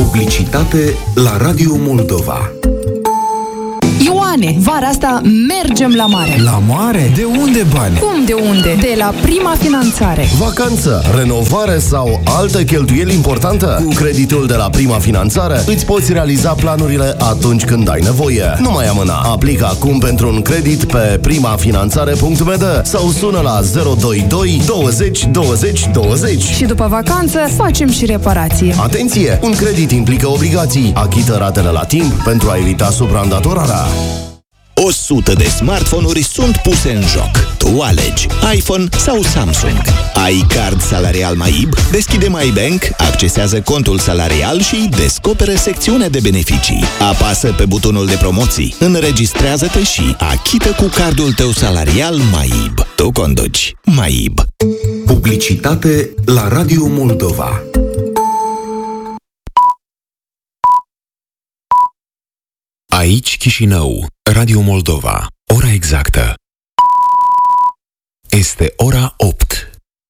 Publicitate la Radio Moldova. Ioane, vara asta mergem la mare. La mare? De unde bani? Cum de unde? De la Prima Finanțare. Vacanță, renovare sau altă cheltuieli importantă? Cu creditul de la Prima Finanțare îți poți realiza planurile atunci când ai nevoie. Nu mai amâna. Aplică acum pentru un credit pe primafinanțare.md sau sună la 022 20 20 20. Și după vacanță facem și reparație. Atenție! Un credit implică obligații. Achită ratele la timp pentru a evita subrandatorarea. 100 de smartphone-uri sunt puse în joc. Tu alegi iPhone sau Samsung. Ai card salarial MAIB? Deschide MyBank, accesează contul salarial și descoperă secțiunea de beneficii. Apasă pe butonul de promoții, înregistrează-te și achită cu cardul tău salarial MAIB. Tu conduci MAIB. Publicitate la Radio Moldova. Aici Chișinău, Radio Moldova. Ora exactă este ora 8.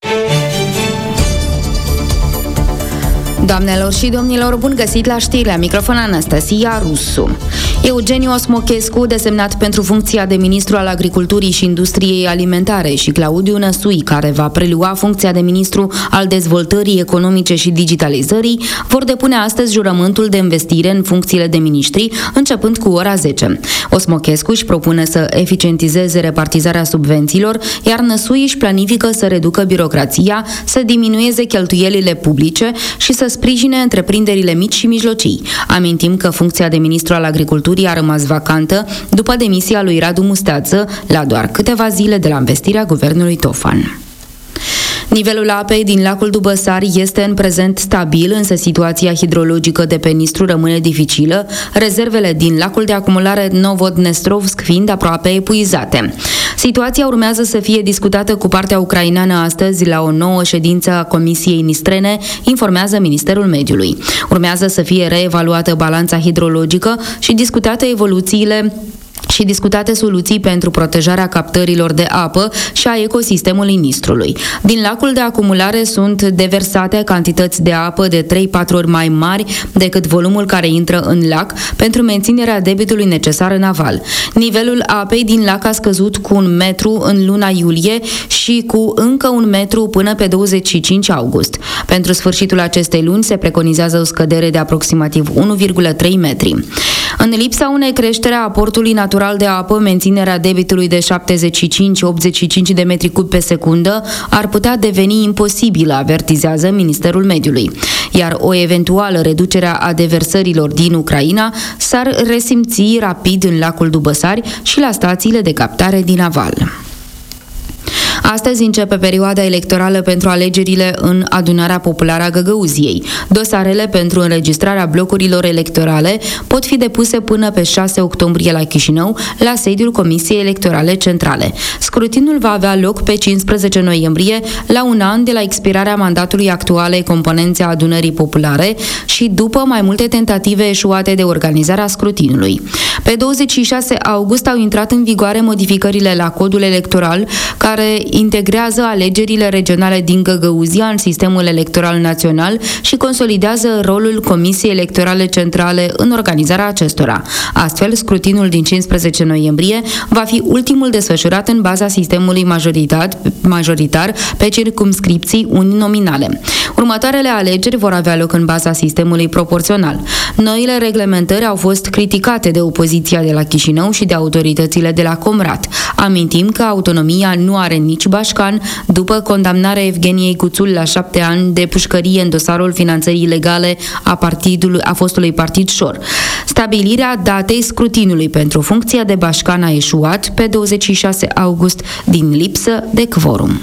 Doamnelor și domnilor, bun găsit la știri, la microfon Anastasia Rusu. Eugeniu Osmochescu, desemnat pentru funcția de ministru al Agriculturii și Industriei Alimentare, și Claudiu Năsui, care va prelua funcția de ministru al Dezvoltării Economice și Digitalizării, vor depune astăzi jurământul de investire în funcțiile de miniștri, începând cu ora 10. Osmochescu își propune să eficientizeze repartizarea subvențiilor, iar Năsui își planifică să reducă birocrația, să diminueze cheltuielile publice și să sprijine întreprinderile mici și mijlocii. Amintim că funcția de ministru al Agriculturii a rămas vacantă după demisia lui Radu Musteață, la doar câteva zile de la învestirea guvernului Tofan. Nivelul apei din lacul Dubăsari este în prezent stabil, însă situația hidrologică de pe Nistru rămâne dificilă, rezervele din lacul de acumulare Novodnestrovsk fiind aproape epuizate. Situația urmează să fie discutată cu partea ucraineană astăzi la o nouă ședință a Comisiei Nistrene, informează Ministerul Mediului. Urmează să fie reevaluată balanța hidrologică și discutate soluții pentru protejarea captărilor de apă și a ecosistemului Nistrului. Din lacul de acumulare sunt deversate cantități de apă de 3-4 ori mai mari decât volumul care intră în lac pentru menținerea debitului necesar în aval. Nivelul apei din lac a scăzut cu 1 metru în luna iulie și cu încă 1 metru până pe 25 august. Pentru sfârșitul acestei luni se preconizează o scădere de aproximativ 1,3 metri. În lipsa unei creștere a aportului natural de apă, menținerea debitului de 75-85 de metri cub pe secundă ar putea deveni imposibilă, avertizează Ministerul Mediului. Iar o eventuală reducere a deversărilor din Ucraina s-ar resimți rapid în lacul Dubăsari și la stațiile de captare din aval. Astăzi începe perioada electorală pentru alegerile în Adunarea Populară a Găgăuziei. Dosarele pentru înregistrarea blocurilor electorale pot fi depuse până pe 6 octombrie la Chișinău, la sediul Comisiei Electorale Centrale. Scrutinul va avea loc pe 15 noiembrie, la un an de la expirarea mandatului actualei componențe a Adunării Populare și după mai multe tentative eșuate de organizare a scrutinului. Pe 26 august au intrat în vigoare modificările la codul electoral, care integrează alegerile regionale din Găgăuzia în sistemul electoral național și consolidează rolul Comisiei Electorale Centrale în organizarea acestora. Astfel, scrutinul din 15 noiembrie va fi ultimul desfășurat în baza sistemului majoritar pe circumscripții uninominale. Următoarele alegeri vor avea loc în baza sistemului proporțional. Noile reglementări au fost criticate de opoziția de la Chișinău și de autoritățile de la Comrat. Amintim că autonomia nu are nici bașcan după condamnarea Evgeniei Cuțul la 7 ani de pușcărie în dosarul finanțării ilegale a fostului partid Șor. Stabilirea datei scrutinului pentru funcția de bașcan a eșuat pe 26 august din lipsă de quorum.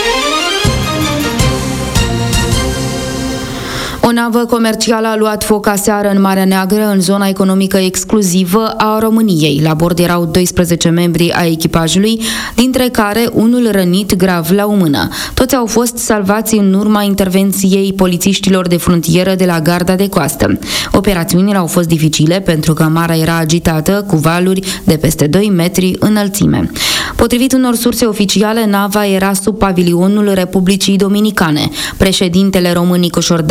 O navă comercială a luat foc aseară în Marea Neagră, în zona economică exclusivă a României. La bord erau 12 membri ai echipajului, dintre care unul rănit grav la o mână. Toți au fost salvați în urma intervenției polițiștilor de frontieră de la Garda de Coastă. Operațiunile au fost dificile pentru că marea era agitată, cu valuri de peste 2 metri înălțime. Potrivit unor surse oficiale, nava era sub pavilionul Republicii Dominicane. Președintele român Nicu Șordan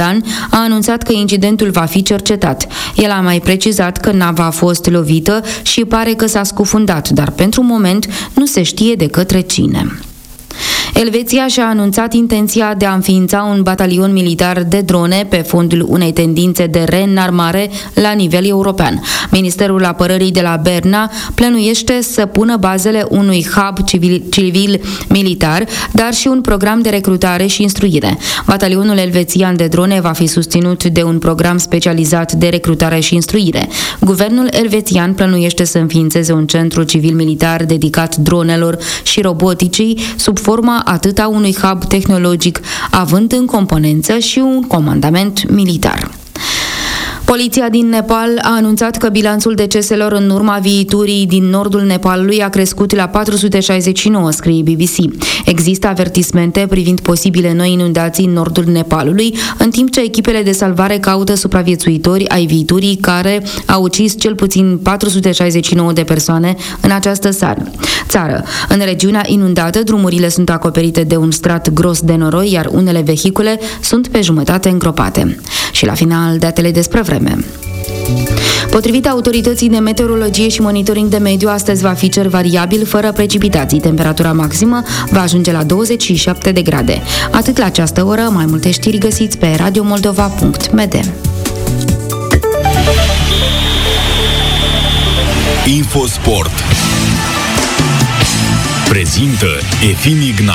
a anunțat că incidentul va fi cercetat. El a mai precizat că nava a fost lovită și pare că s-a scufundat, dar pentru moment nu se știe de către cine. Elveția și-a anunțat intenția de a înființa un batalion militar de drone pe fondul unei tendințe de reînarmare la nivel european. Ministerul Apărării de la Berna plănuiește să pună bazele unui hub civil-militar, dar și un program de recrutare și instruire. Batalionul elvețian de drone va fi susținut de un program specializat de recrutare și instruire. Guvernul elvețian plănuiește să înființeze un centru civil-militar dedicat dronelor și roboticii sub forma atât a unui hub tehnologic, având în componență și un comandament militar. Poliția din Nepal a anunțat că bilanțul deceselor în urma viiturii din nordul Nepalului a crescut la 469, scrie BBC. Există avertismente privind posibile noi inundații în nordul Nepalului, în timp ce echipele de salvare caută supraviețuitori ai viiturii care au ucis cel puțin 469 de persoane în această țară. În regiunea inundată, drumurile sunt acoperite de un strat gros de noroi, iar unele vehicule sunt pe jumătate îngropate. Și la final, datele despre vreme. Potrivit autorității de meteorologie și monitoring de mediu, astăzi va fi cer variabil, fără precipitații. Temperatura maximă va ajunge la 27 de grade. Atât la această oră, mai multe știri găsiți pe radiomoldova.md. Infosport prezintă Efim Ignat.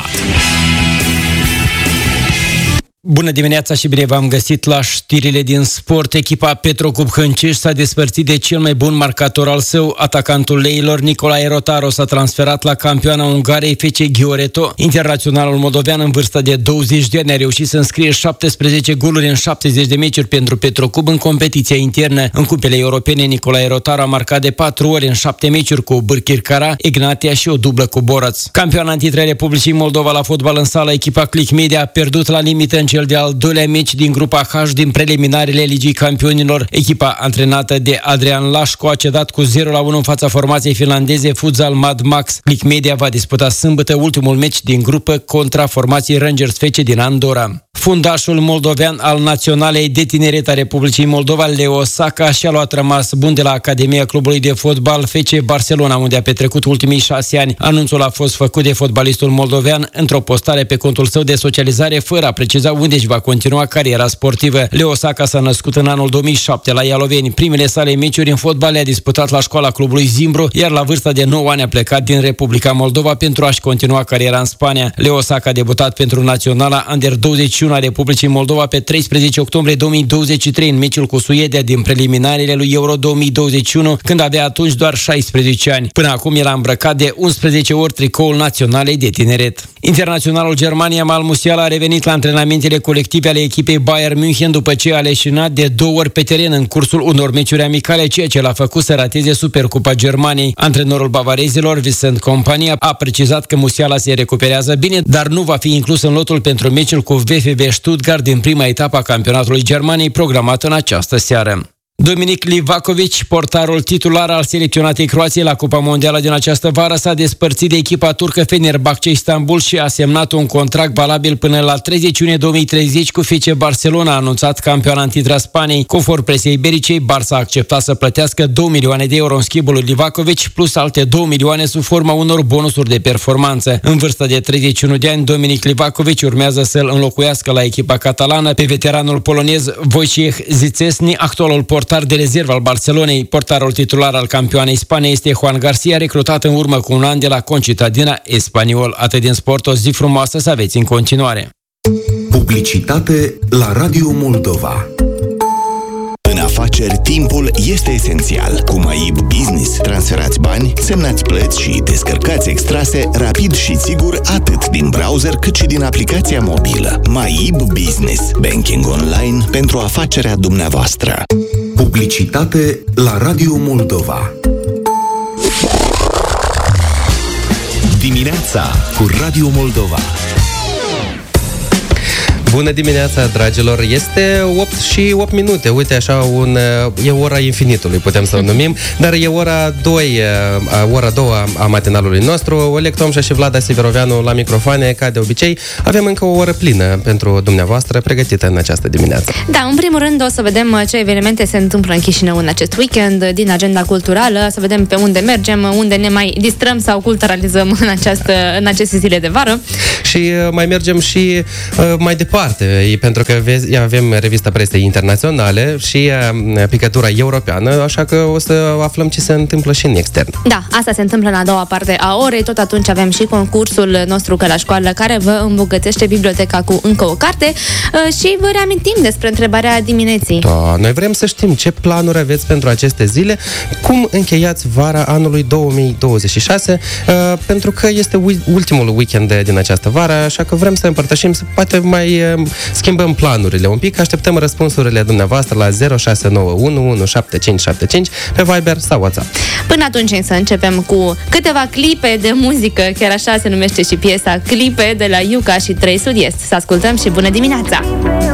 Bună dimineața și bine v-am găsit la știrile din sport. Echipa Petrocub Hâncești s-a despărțit de cel mai bun marcator al său. Atacantul leilor, Nicolae Rotaro, s-a transferat la campioana Ungariei FC Gioreto. Internaționalul moldovean în vârstă de 20 de ani a reușit să înscrie 17 goluri în 70 de meciuri pentru Petrocub în competiția internă. În cupele europene, Nicolae Rotaro a marcat de 4 ori în 7 meciuri cu Bârchircara, Egnatia și o dublă cu Boraț. Campioana în titre Republicii Moldova la fotbal în sală, echipa Click Media a pierdut la limită în cel de-al doilea meci din grupa H din preliminarele Ligii Campionilor. Echipa antrenată de Adrian Lașco a cedat cu 0-1 în fața formației finlandeze Futsal Mad Max. Click Media va disputa sâmbătă ultimul meci din grupă contra formației Rangers FC din Andorra. Fundașul moldovean al Naționalei de Tineret a Republicii Moldova, Leo Saka, și-a luat rămas bun de la Academia clubului de fotbal FC Barcelona, unde a petrecut ultimii 6 ani. Anunțul a fost făcut de fotbalistul moldovean într-o postare pe contul său de socializare, fără a preciza unde își va continua cariera sportivă. Leo Saka s-a născut în anul 2007 la Ialoveni. Primele sale meciuri în fotbal le-a disputat la școala clubului Zimbru, iar la vârsta de 9 ani a plecat din Republica Moldova pentru a-și continua cariera în Spania. Leo Saka a debutat pentru Naționala Under 21 a Republicii Moldova pe 13 octombrie 2023 în meciul cu Suedia din preliminarele lui Euro 2021, când avea atunci doar 16 ani. Până acum el a îmbrăcat de 11 ori tricoul Naționalei de Tineret. Internaționalul Germania Mal Musiala a revenit la antrenamentele colective ale echipei Bayern München după ce a leșinat de 2 ori pe teren în cursul unor meciuri amicale, ceea ce l-a făcut să rateze Supercupa Germaniei. Antrenorul bavarezilor, Vincent Kompany, a precizat că Musiala se recuperează bine, dar nu va fi inclus în lotul pentru meciul cu VfB Stuttgart din prima etapă a campionatului Germaniei, programat în această seară. Dominik Livakovic, portarul titular al selecționatei Croației la Cupa Mondială din această vară, s-a despărțit de echipa turcă Fenerbahce Istanbul și a semnat un contract valabil până la 30 iunie 2030 cu FC Barcelona, a anunțat campioana în titla Spaniei. Conform presei ibericei, Barça a acceptat să plătească 2 milioane de euro în schimbul lui Livakovic, plus alte 2 milioane sub forma unor bonusuri de performanță. În vârstă de 31 de ani, Dominik Livakovic urmează să-l înlocuiască la echipa catalană pe veteranul polonez Wojciech Szczesny, actualul portar de rezervă al Barcelonei. Portarul titular al campioanei Spaniei este Juan Garcia, recrutat în urmă cu un an de la Concitadina Espaniol. Atât din sport, o zi frumoasă să aveți în continuare. Publicitate la Radio Moldova. În afaceri, timpul este esențial. Cu MyIB Business transferați bani, semnați plăți și descărcați extrase rapid și sigur atât din browser cât și din aplicația mobilă. MyIB Business. Banking online pentru afacerea dumneavoastră. Publicitate la Radio Moldova. Dimineața cu Radio Moldova. Bună dimineața, dragilor! Este 8 și 8 minute. Uite, așa, e ora infinitului, putem să o numim, dar e ora 2 a matinalului nostru. Oleg Tomșa și Vlada Severoveanu la microfoane, ca de obicei. Avem încă o oră plină pentru dumneavoastră, pregătită în această dimineață. Da, în primul rând o să vedem ce evenimente se întâmplă în Chișinău în acest weekend, din agenda culturală, să vedem pe unde mergem, unde ne mai distrăm sau culturalizăm în aceste zile de vară. Și mai mergem și mai departe, pentru că avem revista presei internaționale și picătura europeană, așa că o să aflăm ce se întâmplă și în extern. Da, asta se întâmplă în a doua parte a orei, tot atunci avem și concursul nostru Că la școală, care vă îmbogățește biblioteca cu încă o carte și vă reamintim despre întrebarea dimineții. Da, noi vrem să știm ce planuri aveți pentru aceste zile, cum încheiați vara anului 2026, pentru că este ultimul weekend din această vară, așa că vrem să împărtășim, să poate mai schimbăm planurile un pic. Așteptăm răspunsurile dumneavoastră la 0691 17575 pe Viber sau WhatsApp. Până atunci să începem cu câteva clipe de muzică, chiar așa se numește și piesa, Clipe de la Iuca și 3 Sud-Est. Să ascultăm și bună dimineața!